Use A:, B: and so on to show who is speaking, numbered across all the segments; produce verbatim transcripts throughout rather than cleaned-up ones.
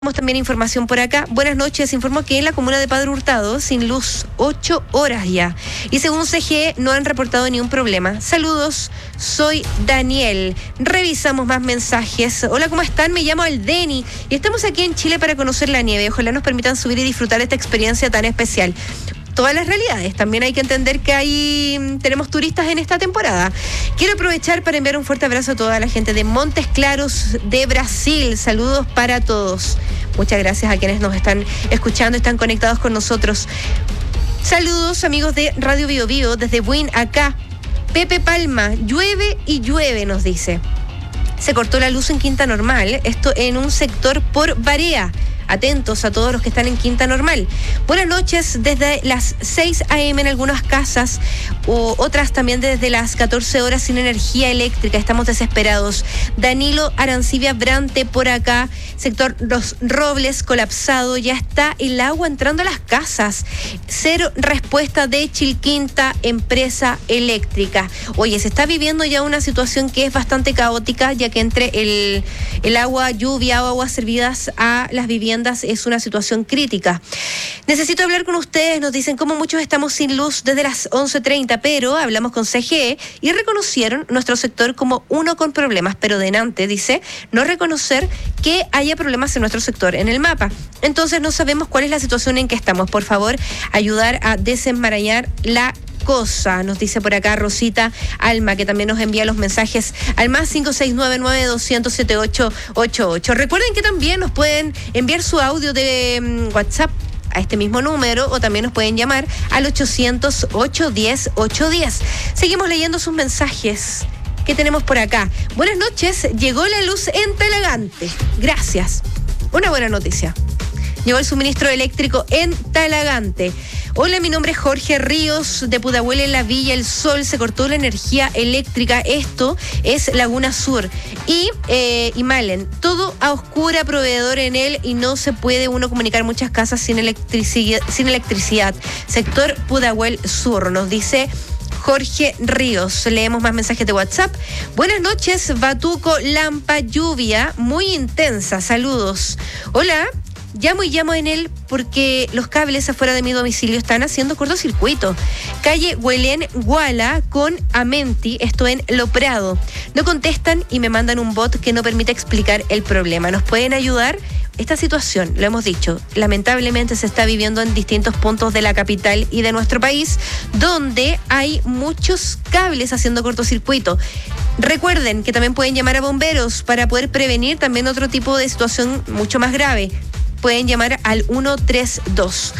A: Tenemos también información por acá. Buenas noches, informo que en la comuna de Padre Hurtado, sin luz, ocho horas ya. Y según C G E, no han reportado ningún problema. Saludos, soy Daniel. Revisamos más mensajes. Hola, ¿cómo están? Me llamo Aldeni y estamos aquí en Chile para conocer la nieve. Ojalá nos permitan subir y disfrutar esta experiencia tan especial. Todas las realidades. También hay que entender que hay tenemos turistas en esta temporada. Quiero aprovechar para enviar un fuerte abrazo a toda la gente de Montes Claros de Brasil. Saludos para todos. Muchas gracias a quienes nos están escuchando, están conectados con nosotros. Saludos, amigos de Radio Bio Bio, desde Buin acá. Pepe Palma, llueve y llueve, nos dice. Se cortó la luz en Quinta Normal, esto en un sector por Barea. Atentos a todos los que están en Quinta Normal. Buenas noches, desde las seis a eme en algunas casas, o otras también desde las catorce horas sin energía eléctrica. Estamos desesperados. Danilo Arancibia Brante por acá, sector Los Robles colapsado, ya está el agua entrando a las casas. Cero respuesta de Chilquinta, empresa eléctrica. Oye, se está viviendo ya una situación que es bastante caótica, ya que entre el, el agua, lluvia o aguas servidas a las viviendas es una situación crítica. Necesito hablar con ustedes, nos dicen cómo muchos estamos sin luz desde las once treinta, pero hablamos con C G E y reconocieron nuestro sector como uno con problemas, pero denante, dice, no reconocer que haya problemas en nuestro sector en el mapa. Entonces no sabemos cuál es la situación en que estamos. Por favor, ayudar a desenmarañar la cosa, nos dice por acá Rosita Alma, que también nos envía los mensajes al más cinco seis nueve nueve dos cero cero siete ocho ocho ocho. Recuerden que también nos pueden enviar su audio de um, WhatsApp a este mismo número, o también nos pueden llamar al ochocientos, ochocientos diez, ochocientos diez. Seguimos leyendo sus mensajes. ¿Qué tenemos por acá? Buenas noches, llegó la luz en Talagante. Gracias. Una buena noticia. Llegó el suministro eléctrico en Talagante. Hola, mi nombre es Jorge Ríos, de Pudahuel en la Villa El Sol. Se cortó la energía eléctrica. Esto es Laguna Sur. Y, eh, y Malen, todo a oscura, proveedor en él, y no se puede uno comunicar muchas casas sin electricidad. Sin electricidad. Sector Pudahuel Sur, nos dice Jorge Ríos. Leemos más mensajes de WhatsApp. Buenas noches, Batuco, Lampa, lluvia muy intensa. Saludos. Hola. Llamo y llamo en él porque los cables afuera de mi domicilio están haciendo cortocircuito. Calle Huelén Guala con Amenti, esto en Lo Prado. No contestan y me mandan un bot que no permite explicar el problema. ¿Nos pueden ayudar? Esta situación, lo hemos dicho, lamentablemente se está viviendo en distintos puntos de la capital y de nuestro país, donde hay muchos cables haciendo cortocircuito. Recuerden que también pueden llamar a bomberos para poder prevenir también otro tipo de situación mucho más grave. Pueden llamar al uno tres dos.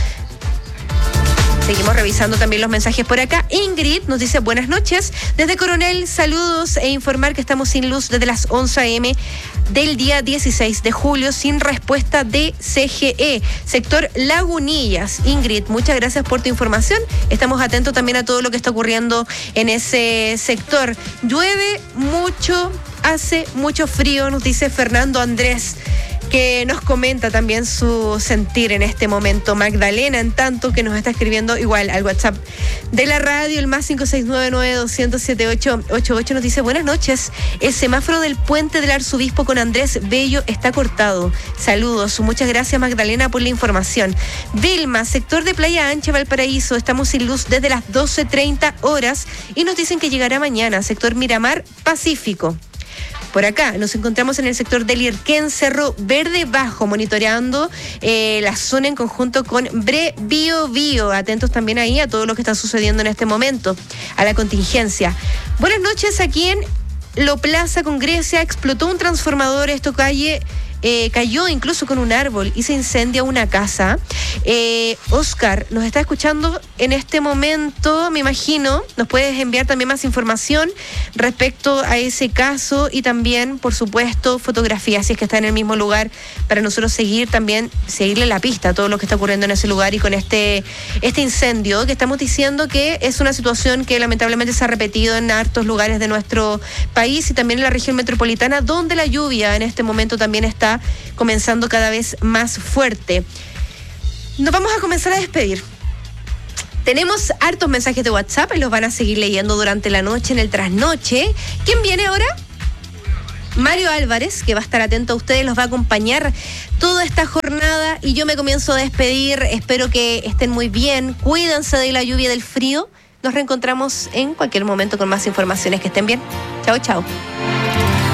A: Seguimos revisando también los mensajes por acá. Ingrid nos dice buenas noches. Desde Coronel, saludos e informar que estamos sin luz desde las once a eme del día dieciséis de julio, sin respuesta de C G E. Sector Lagunillas. Ingrid, muchas gracias por tu información. Estamos atentos también a todo lo que está ocurriendo en ese sector. Llueve mucho, hace mucho frío, nos dice Fernando Andrés, que nos comenta también su sentir en este momento. Magdalena, en tanto, que nos está escribiendo igual al WhatsApp de la radio, el más cinco seis nueve nueve dos cero cero siete ocho ocho ocho, nos dice buenas noches. El semáforo del puente del Arzobispo con Andrés Bello está cortado. Saludos. Muchas gracias, Magdalena, por la información. Vilma, sector de Playa Ancha, Valparaíso. Estamos sin luz desde las doce treinta horas y nos dicen que llegará mañana. Sector Miramar, Pacífico. Por acá nos encontramos en el sector del Irquén, Cerro Verde Bajo, monitoreando eh, la zona en conjunto con Bre Bio Bio. Atentos también ahí a todo lo que está sucediendo en este momento, a la contingencia. Buenas noches, aquí en Lo Plaza con Grecia explotó un transformador, esto calle... Eh, cayó incluso con un árbol y se incendia una casa. Eh, Oscar, nos está escuchando en este momento, me imagino. Nos puedes enviar también más información respecto a ese caso y también, por supuesto, fotografías, si es que está en el mismo lugar, para nosotros seguir también, seguirle la pista a todo lo que está ocurriendo en ese lugar y con este, este incendio que estamos diciendo que es una situación que lamentablemente se ha repetido en hartos lugares de nuestro país y también en la región metropolitana, donde la lluvia en este momento también está comenzando cada vez más fuerte. Nos vamos a comenzar a despedir. Tenemos hartos mensajes de WhatsApp y los van a seguir leyendo durante la noche, en el trasnoche. ¿Quién viene ahora? Mario Álvarez, que va a estar atento a ustedes, los va a acompañar toda esta jornada y yo me comienzo a despedir. Espero que estén muy bien, cuídense de la lluvia y del frío. Nos reencontramos en cualquier momento con más informaciones. Que estén bien. Chao, chao.